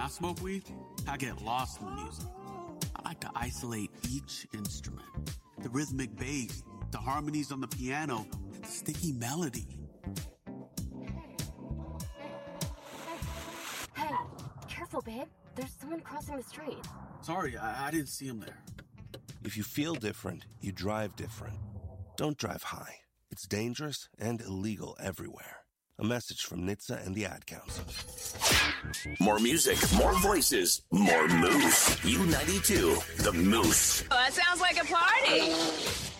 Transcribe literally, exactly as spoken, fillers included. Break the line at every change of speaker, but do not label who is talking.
smoke weed, I get lost in the music. I like to isolate each instrument. The rhythmic bass, the harmonies on the piano, the sticky melody.
Hey, careful, babe. There's someone crossing the street.
Sorry, I, I didn't see him there.
If you feel different, you drive different. Don't drive high. It's dangerous and illegal everywhere. A message from N H T S A and the Ad Council.
More music, more voices, more Moose. U ninety-two, the Moose.
Oh, that sounds like a party.